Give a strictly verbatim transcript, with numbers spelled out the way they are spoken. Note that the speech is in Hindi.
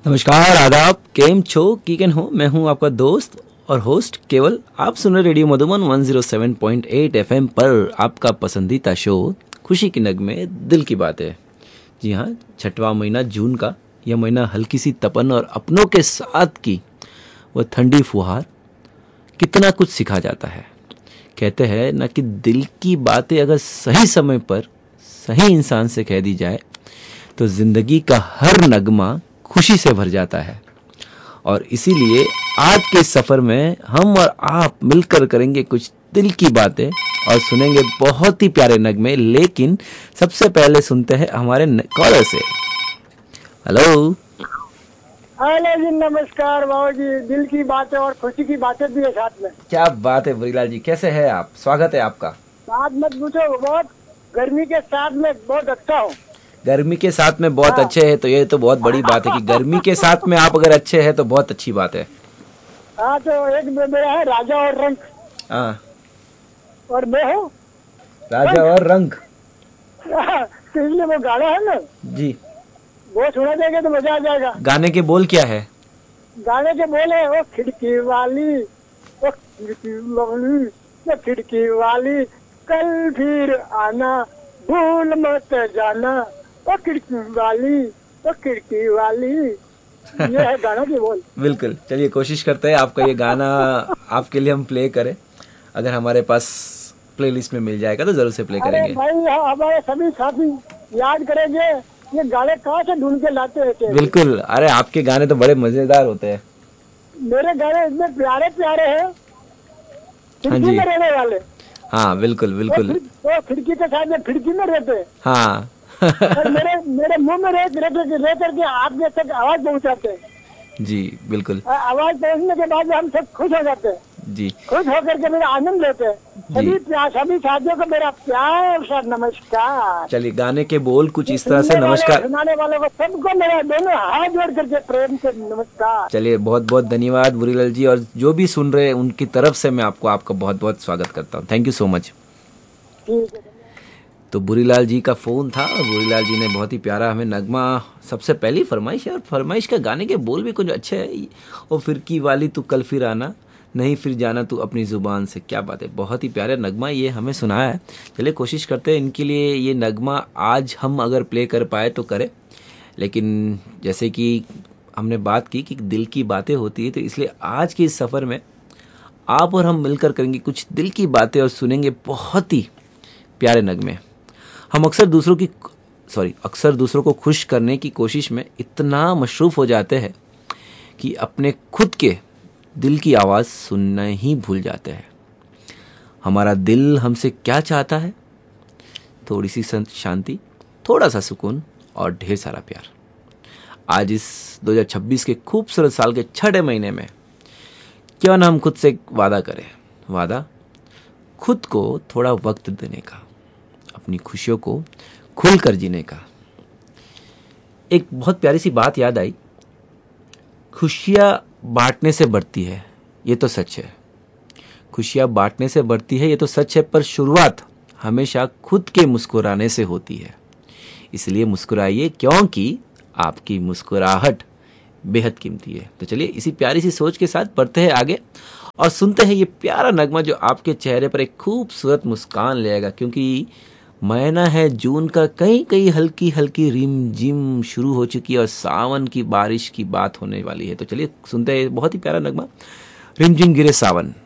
नमस्कार, आदाब, केम छो, कीकन हो। मैं हूं आपका दोस्त और होस्ट केवल। आप सुन रहे रेडियो मधुबन एक सौ सात पॉइंट आठ एफएम पर आपका पसंदीदा शो खुशी की नगमे दिल की बात है। जी हाँ, छठवां महीना जून का यह महीना हल्की सी तपन और अपनों के साथ की वह ठंडी फुहार कितना कुछ सिखा जाता है। कहते हैं ना कि दिल की बातें अगर सही समय पर सही इंसान से कह दी जाए तो जिंदगी का हर नगमा खुशी से भर जाता है। और इसीलिए आज के इस सफर में हम और आप मिलकर करेंगे कुछ दिल की बातें और सुनेंगे बहुत ही प्यारे नगमे। लेकिन सबसे पहले सुनते हैं हमारे कॉलर से। हेलो हेलो जी, नमस्कार बाबू जी। दिल की बातें और खुशी की बातें भी है साथ में। क्या बात है बुरीलाल जी, कैसे हैं आप? स्वागत है आपका। बात मत पूछो, बहुत गर्मी के साथ में बहुत अच्छा हूँ। गर्मी के साथ में बहुत हाँ। अच्छे हैं तो ये तो बहुत बड़ी बात है कि गर्मी के साथ में आप अगर अच्छे हैं तो बहुत अच्छी बात है। हाँ, तो एक मेरा है राजा और रंग। हाँ, और मैं हूँ राजा और रंग। हाँ, तो इसलिए वो गाना है ना जी, वो सुना जाएगा तो मजा आ जाएगा। गाने के बोल क्या है? गाने के बोले, वो खिड़की वाली, वो खिड़की वाली, वो खिड़की वाली, कल फिर आना, भूल मत जाना, वो खिड़की वाली, वो खिड़की वाली। ये है गाना की बोल। बिल्कुल, चलिए कोशिश करते हैं आपका ये गाना आपके लिए हम प्ले करें। अगर हमारे पास प्लेलिस्ट में मिल जाएगा तो जरूर से प्ले अरे करेंगे। भाई, हमारे सभी साथी याद करेंगे ये गाने कहाँ से ढूंढ के लाते हैं। बिल्कुल, अरे आपके गाने तो बड़े मजेदार होते हैं। मेरे गाने इतने प्यारे प्यारे हैं, हाँ खिड़की जी, में रहने वाले। हाँ बिल्कुल वो बिल्कुल। खिड़- वो खिड़की के साथ में खिड़की में रहते हैं हाँ और मेरे मेरे मुंह में रह रह रह करके आपके तक आवाज पहुंचाते हैं। जी बिल्कुल। और आवाज पहुंचने के बाद हम सब खुश हो जाते हैं, जी खुश होकर के मेरा आनंद लेते हैं। सभी प्यार सभी साथियों को मेरा प्यार सा नमस्कार। चलिए, गाने के बोल कुछ इस तरह से। सुनने वालों, नमस्कार। सुनाने वालों को सबको मेरा दोनों हाथ जोड़ करके प्रेम से नमस्कार। चलिए, बहुत बहुत धन्यवाद बुरीलाल जी, और जो भी सुन रहे हैं उनकी तरफ से मैं आपको आपका बहुत बहुत स्वागत करता हूँ। Thank you so much. ठीक है। तो बुरीलाल जी का फ़ोन था और बुरीलाल जी ने बहुत ही प्यारा हमें नगमा, सबसे पहली फरमाइश है और फरमाइश का गाने के बोल भी कुछ अच्छे हैं। और फिरकी वाली तू कल फिर आना, नहीं फिर जाना तू अपनी ज़ुबान से। क्या बात है, बहुत ही प्यारा नगमा ये हमें सुनाया है। चलिए कोशिश करते हैं इनके लिए ये नगमा आज हम अगर प्ले कर पाए तो करें। लेकिन जैसे कि हमने बात की कि दिल की बातें होती है, तो इसलिए आज के इस सफ़र में आप और हम मिलकर करेंगे कुछ दिल की बातें और सुनेंगे बहुत ही प्यारे नगमे। हम अक्सर दूसरों की सॉरी अक्सर दूसरों को खुश करने की कोशिश में इतना मशरूफ़ हो जाते हैं कि अपने खुद के दिल की आवाज़ सुनना ही भूल जाते हैं। हमारा दिल हमसे क्या चाहता है? थोड़ी सी शांति, थोड़ा सा सुकून और ढेर सारा प्यार। आज इस दो हज़ार छब्बीस के खूबसूरत साल के छठे महीने में क्यों ना हम खुद से एक वादा करें। वादा खुद को थोड़ा वक्त देने का, अपनी खुशियों को खुलकर जीने का। एक बहुत प्यारी सी बात याद आई, खुशियां बांटने से बढ़ती है, ये तो सच है। खुशियां बांटने से बढ़ती है, ये तो सच है, पर शुरुआत हमेशा खुद के मुस्कुराने से होती है। इसलिए मुस्कुराइए, क्योंकि आपकी मुस्कुराहट बेहद कीमती है। तो चलिए इसी प्यारी सी सोच के साथ बढ़ते हैं आगे और सुनते हैं ये प्यारा नगमा जो आपके चेहरे पर एक खूबसूरत मुस्कान ले आएगा। क्योंकि महीना है जून का, कहीं कहीं हल्की हल्की रिम जिम शुरू हो चुकी है और सावन की बारिश की बात होने वाली है। तो चलिए सुनते हैं बहुत ही प्यारा नगमा, रिम जिम गिरे सावन।